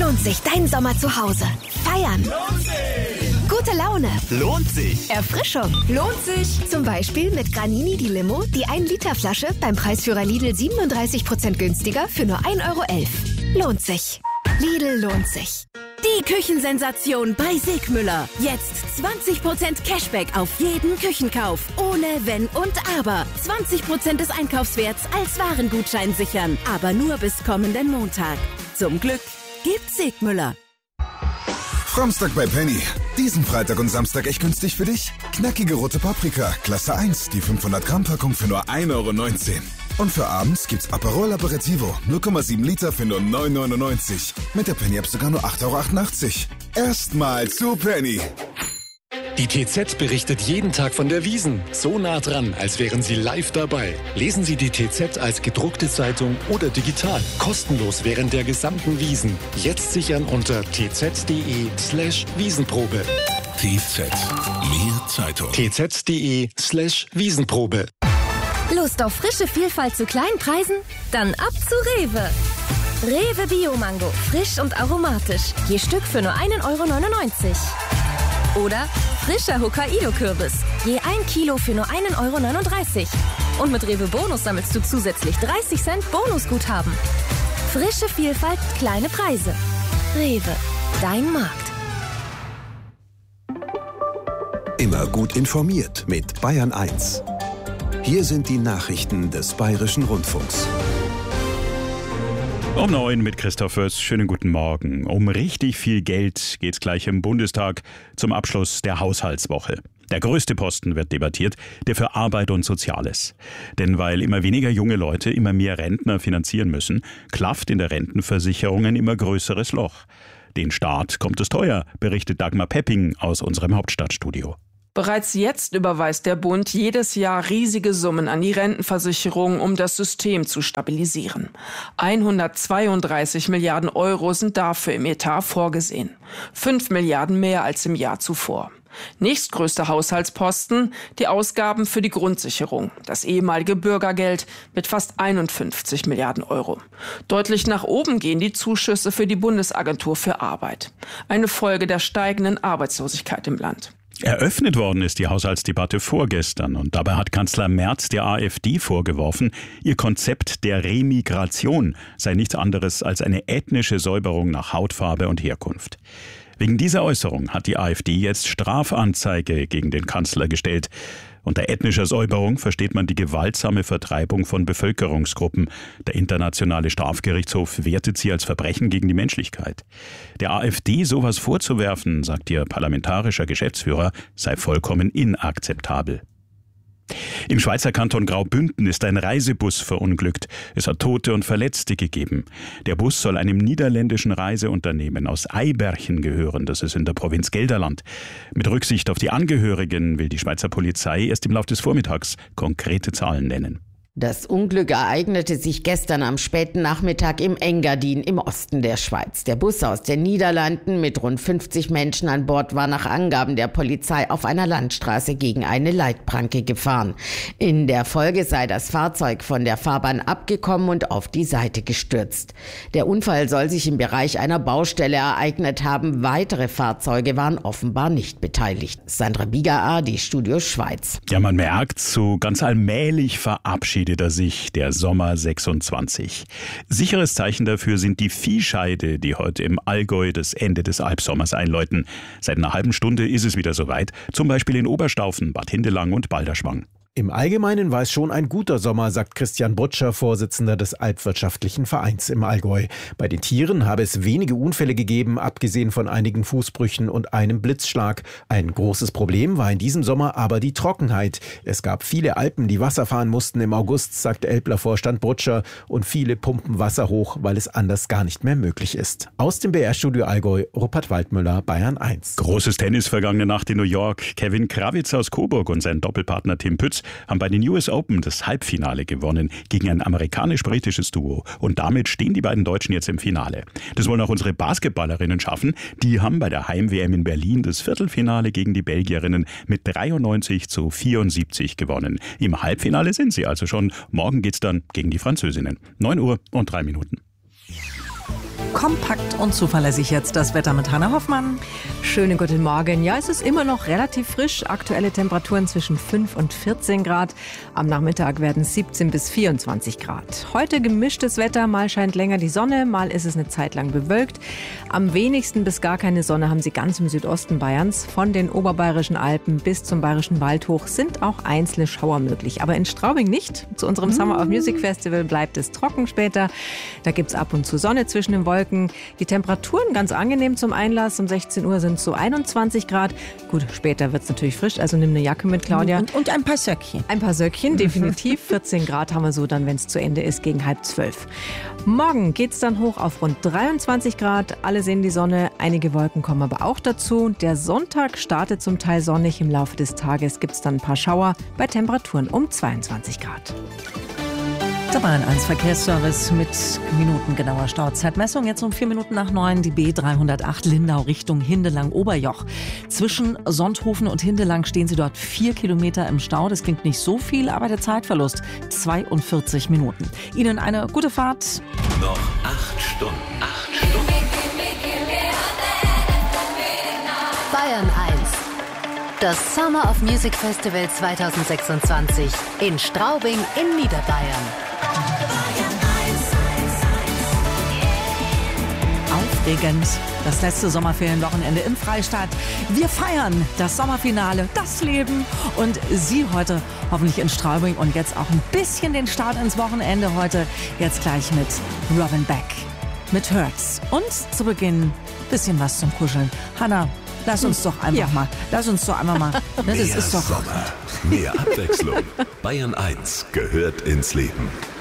Lohnt sich dein Sommer zu Hause? Feiern. Lohnt sich. Gute Laune. Lohnt sich. Erfrischung. Lohnt sich. Zum Beispiel mit Granini die Limo, die 1-Liter-Flasche beim Preisführer Lidl 37% günstiger für nur 1,11 €. Lohnt sich. Lidl lohnt sich. Die Küchensensation bei Sigmüller. Jetzt 20% Cashback auf jeden Küchenkauf. Ohne Wenn und Aber. 20% des Einkaufswerts als Warengutschein sichern. Aber nur bis kommenden Montag. Zum Glück gibt's Sigmüller. Samstag bei Penny. Diesen Freitag und Samstag echt günstig für dich? Knackige rote Paprika, Klasse 1, die 500-Gramm-Packung für nur 1,19 €. Und für abends gibt's Aperol Aperitivo, 0,7 Liter für nur 9,99 €. Mit der Penny-App sogar nur 8,88 €. Erstmal zu Penny. Die TZ berichtet jeden Tag von der Wiesn. So nah dran, als wären Sie live dabei. Lesen Sie die TZ als gedruckte Zeitung oder digital. Kostenlos während der gesamten Wiesn. Jetzt sichern unter tz.de/Wiesenprobe. TZ. Mehr Zeitung. tz.de/Wiesenprobe. Lust auf frische Vielfalt zu kleinen Preisen? Dann ab zu Rewe. Rewe Bio-Mango, frisch und aromatisch. Je Stück für nur 1,99 €. Oder frischer Hokkaido-Kürbis, je 1 Kilo für nur 1,39 €. Und mit Rewe Bonus sammelst du zusätzlich 30 Cent Bonusguthaben. Frische Vielfalt, kleine Preise. Rewe, dein Markt. Immer gut informiert mit Bayern 1. Hier sind die Nachrichten des Bayerischen Rundfunks. Um 9 mit Christoph Fürst. Schönen guten Morgen. Um richtig viel Geld geht's gleich im Bundestag zum Abschluss der Haushaltswoche. Der größte Posten wird debattiert, der für Arbeit und Soziales. Denn weil immer weniger junge Leute immer mehr Rentner finanzieren müssen, klafft in der Rentenversicherung ein immer größeres Loch. Den Staat kommt es teuer, berichtet Dagmar Pepping aus unserem Hauptstadtstudio. Bereits jetzt überweist der Bund jedes Jahr riesige Summen an die Rentenversicherung, um das System zu stabilisieren. 132 Milliarden € sind dafür im Etat vorgesehen. 5 Milliarden mehr als im Jahr zuvor. Nächstgrößter Haushaltsposten, die Ausgaben für die Grundsicherung, das ehemalige Bürgergeld mit fast 51 Milliarden €. Deutlich nach oben gehen die Zuschüsse für die Bundesagentur für Arbeit. Eine Folge der steigenden Arbeitslosigkeit im Land. Eröffnet worden ist die Haushaltsdebatte vorgestern und dabei hat Kanzler Merz der AfD vorgeworfen, ihr Konzept der Remigration sei nichts anderes als eine ethnische Säuberung nach Hautfarbe und Herkunft. Wegen dieser Äußerung hat die AfD jetzt Strafanzeige gegen den Kanzler gestellt. Unter ethnischer Säuberung versteht man die gewaltsame Vertreibung von Bevölkerungsgruppen. Der Internationale Strafgerichtshof wertet sie als Verbrechen gegen die Menschlichkeit. Der AfD sowas vorzuwerfen, sagt ihr parlamentarischer Geschäftsführer, sei vollkommen inakzeptabel. Im Schweizer Kanton Graubünden ist ein Reisebus verunglückt. Es hat Tote und Verletzte gegeben. Der Bus soll einem niederländischen Reiseunternehmen aus Eiberchen gehören. Das ist in der Provinz Gelderland. Mit Rücksicht auf die Angehörigen will die Schweizer Polizei erst im Laufe des Vormittags konkrete Zahlen nennen. Das Unglück ereignete sich gestern am späten Nachmittag im Engadin im Osten der Schweiz. Der Bus aus den Niederlanden mit rund 50 Menschen an Bord war nach Angaben der Polizei auf einer Landstraße gegen eine Leitplanke gefahren. In der Folge sei das Fahrzeug von der Fahrbahn abgekommen und auf die Seite gestürzt. Der Unfall soll sich im Bereich einer Baustelle ereignet haben. Weitere Fahrzeuge waren offenbar nicht beteiligt. Sandra Bieger, die Studio Schweiz. Ja, man merkt, so ganz allmählich verabschiedet er sich, der Sommer 26. Sicheres Zeichen dafür sind die Viehscheide, die heute im Allgäu das Ende des Albsommers einläuten. Seit einer halben Stunde ist es wieder soweit, zum Beispiel in Oberstaufen, Bad Hindelang und Balderschwang. Im Allgemeinen war es schon ein guter Sommer, sagt Christian Butscher, Vorsitzender des Alpwirtschaftlichen Vereins im Allgäu. Bei den Tieren habe es wenige Unfälle gegeben, abgesehen von einigen Fußbrüchen und einem Blitzschlag. Ein großes Problem war in diesem Sommer aber die Trockenheit. Es gab viele Alpen, die Wasser fahren mussten im August, sagt Elbler-Vorstand Butscher, und viele pumpen Wasser hoch, weil es anders gar nicht mehr möglich ist. Aus dem BR-Studio Allgäu, Rupert Waldmüller, Bayern 1. Großes Tennis vergangene Nacht in New York. Kevin Krawitz aus Coburg und sein Doppelpartner Tim Pütz haben bei den US Open das Halbfinale gewonnen gegen ein amerikanisch-britisches Duo. Und damit stehen die beiden Deutschen jetzt im Finale. Das wollen auch unsere Basketballerinnen schaffen. Die haben bei der Heim-WM in Berlin das Viertelfinale gegen die Belgierinnen mit 93-74 gewonnen. Im Halbfinale sind sie also schon. Morgen geht's dann gegen die Französinnen. 9 Uhr und 3 Minuten. Kompakt und zuverlässig jetzt das Wetter mit Hanna Hoffmann. Schönen guten Morgen. Ja, es ist immer noch relativ frisch. Aktuelle Temperaturen zwischen 5 und 14 Grad. Am Nachmittag werden es 17 bis 24 Grad. Heute gemischtes Wetter. Mal scheint länger die Sonne, mal ist es eine Zeit lang bewölkt. Am wenigsten bis gar keine Sonne haben Sie ganz im Südosten Bayerns. Von den oberbayerischen Alpen bis zum bayerischen Wald hoch sind auch einzelne Schauer möglich. Aber in Straubing nicht. Zu unserem Summer of Music Festival bleibt es trocken später. Da gibt es ab und zu Sonne zwischen den Wolken. Die Temperaturen ganz angenehm zum Einlass. Um 16 Uhr sind es so 21 Grad. Gut, später wird es natürlich frisch, also nimm eine Jacke mit, Claudia. Und ein paar Söckchen. Ein paar Söckchen, definitiv. 14 Grad haben wir so dann, wenn es zu Ende ist, gegen 11:30. Morgen geht es dann hoch auf rund 23 Grad. Alle sehen die Sonne, einige Wolken kommen aber auch dazu. Der Sonntag startet zum Teil sonnig. Im Laufe des Tages gibt es dann ein paar Schauer bei Temperaturen um 22 Grad. Der Bayern 1 Verkehrsservice mit minutengenauer Stauzeitmessung. Jetzt um 4 Minuten nach 9 die B308 Lindau Richtung Hindelang-Oberjoch. Zwischen Sonthofen und Hindelang stehen Sie dort 4 Kilometer im Stau. Das klingt nicht so viel, aber der Zeitverlust 42 Minuten. Ihnen eine gute Fahrt. Noch 8 Stunden. 8 Stunden. Bayern 1. Das Summer of Music Festival 2026 in Straubing in Niederbayern. Aufregend. Das letzte Sommerferienwochenende im Freistaat. Wir feiern das Sommerfinale, das Leben und Sie heute hoffentlich in Straubing und jetzt auch ein bisschen den Start ins Wochenende heute. Jetzt gleich mit Robin Beck, mit Hurts und zu Beginn ein bisschen was zum Kuscheln. Hanna, lass uns doch einfach mal. Das ist doch mehr Sommer, mehr Abwechslung. Bayern 1 gehört ins Leben.